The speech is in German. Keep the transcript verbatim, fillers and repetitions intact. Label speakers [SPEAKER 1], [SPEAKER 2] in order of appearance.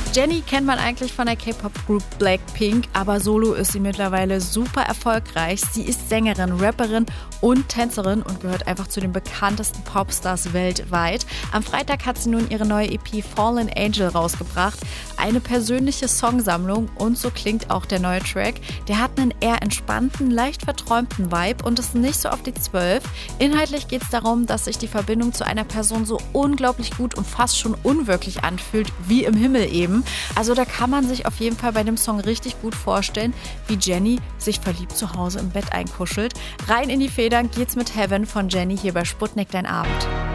[SPEAKER 1] Jennie kennt man eigentlich von der K-Pop-Group Blackpink, aber solo ist sie mittlerweile super erfolgreich. Sie ist Sängerin, Rapperin und Tänzerin und gehört einfach zu den bekanntesten Popstars weltweit. Am Freitag hat sie nun ihre neue E P Fallen Angel rausgebracht. Eine persönliche Songsammlung und so klingt auch der neue Track. Der hat einen eher entspannten, leicht verträumten Vibe und ist nicht so auf die zwölf. Inhaltlich geht es darum, dass sich die Verbindung zu einer Person so unglaublich gut und fast schon unwirklich anfühlt, wie im Himmel eben. Also da kann man sich auf jeden Fall bei dem Song richtig gut vorstellen, wie Jennie sich verliebt zu Hause im Bett einkuschelt. Rein in die Federn geht's mit Heaven von Jennie hier bei Sputnik Dein Abend.